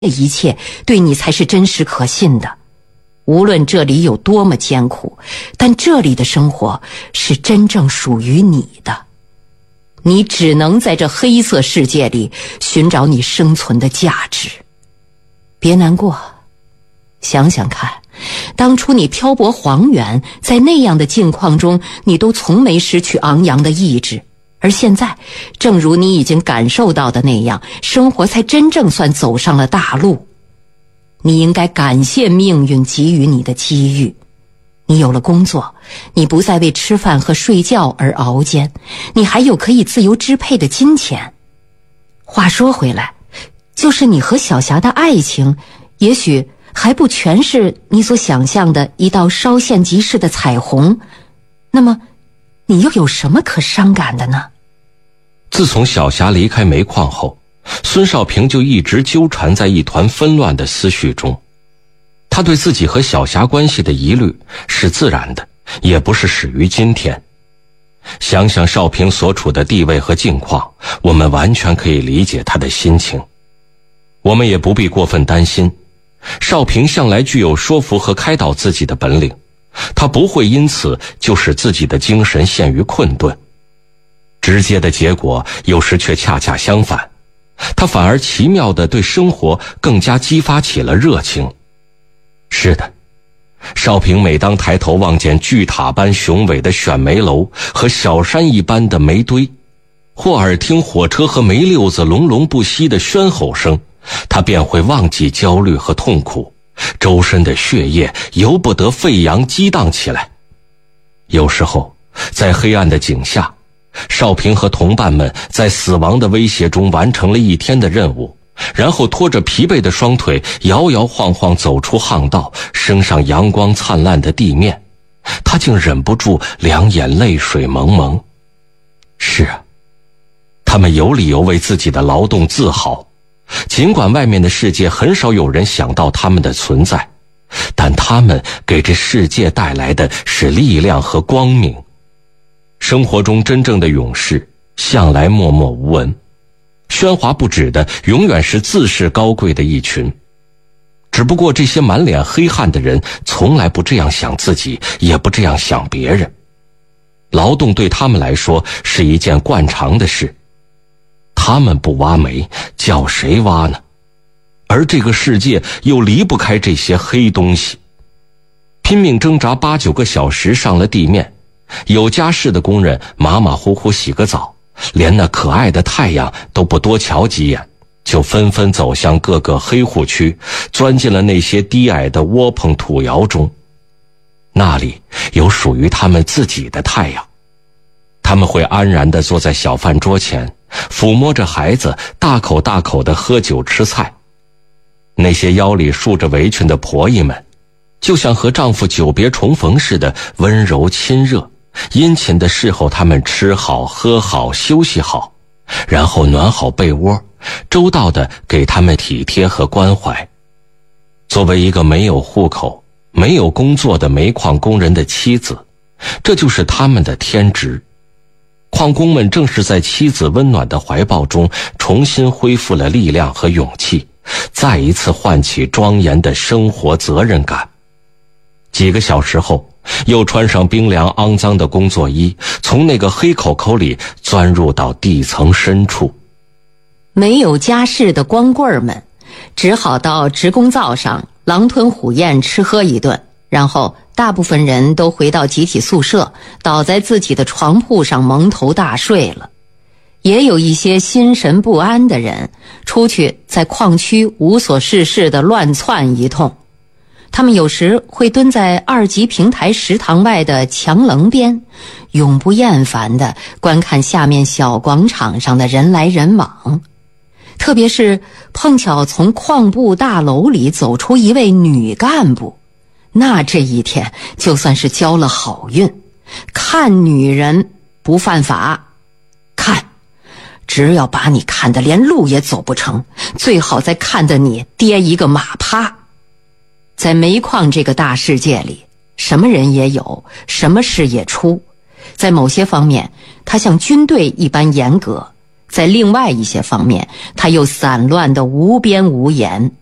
一切对你才是真实可信的。无论这里有多么艰苦，但这里的生活是真正属于你的。你只能在这黑色世界里寻找你生存的价值。别难过，想想看，当初你漂泊黄原，在那样的境况中，你都从没失去昂扬的意志。而现在，正如你已经感受到的那样，生活才真正算走上了大路。你应该感谢命运给予你的机遇。你有了工作，你不再为吃饭和睡觉而熬煎，你还有可以自由支配的金钱。话说回来，就是你和小霞的爱情，也许还不全是你所想象的一道稍现即逝的彩虹，那么你又有什么可伤感的呢？ 自从小霞离开煤矿后，孙少平就一直纠缠在一团纷乱的思绪中。他对自己和小霞关系的疑虑是自然的，也不是始于今天。想想少平所处的地位和境况，我们完全可以理解他的心情。我们也不必过分担心，少平向来具有说服和开导自己的本领，他不会因此就使自己的精神陷于困顿。直接的结果有时却恰恰相反，他反而奇妙地对生活更加激发起了热情。是的，少平每当抬头望见巨塔般雄伟的选煤楼和小山一般的煤堆，或耳听火车和煤溜子隆隆不息的喧吼声，他便会忘记焦虑和痛苦，周身的血液由不得沸扬激荡起来。有时候在黑暗的井下，少平和同伴们在死亡的威胁中完成了一天的任务，然后拖着疲惫的双腿摇摇晃晃走出巷道，升上阳光灿烂的地面，他竟忍不住两眼泪水蒙蒙。是啊，他们有理由为自己的劳动自豪，尽管外面的世界很少有人想到他们的存在，但他们给这世界带来的是力量和光明。生活中真正的勇士向来默默无闻，喧哗不止的永远是自视高贵的一群。只不过这些满脸黑汗的人从来不这样想自己，也不这样想别人。劳动对他们来说是一件惯常的事，他们不挖煤，叫谁挖呢？而这个世界又离不开这些黑东西。拼命挣扎8、9个小时上了地面，有家室的工人马马虎虎洗个澡，连那可爱的太阳都不多瞧几眼，就纷纷走向各个黑户区，钻进了那些低矮的窝棚土窑中。那里有属于他们自己的太阳，他们会安然地坐在小饭桌前，抚摸着孩子，大口大口地喝酒吃菜。那些腰里束着围裙的婆姨们，就像和丈夫久别重逢似的温柔亲热，殷勤地侍候他们吃好喝好休息好，然后暖好被窝，周到地给他们体贴和关怀。作为一个没有户口没有工作的煤矿工人的妻子，这就是他们的天职。矿工们正是在妻子温暖的怀抱中重新恢复了力量和勇气，再一次唤起庄严的生活责任感。几个小时后，又穿上冰凉肮脏的工作衣，从那个黑口口里钻入到地层深处。 没有家室的光棍们只好到职工灶上狼吞虎咽吃喝一顿，然后大部分人都回到集体宿舍，倒在自己的床铺上蒙头大睡了。也有一些心神不安的人出去在矿区无所事事地乱窜一通。他们有时会蹲在2级平台食堂外的墙棱边，永不厌烦地观看下面小广场上的人来人往。特别是碰巧从矿部大楼里走出一位女干部，那这一天就算是交了好运。看女人不犯法，看，只要把你看得连路也走不成，最好再看得你跌一个马趴。在煤矿这个大世界里，什么人也有，什么事也出。在某些方面，它像军队一般严格，在另外一些方面，它又散乱得无边无沿。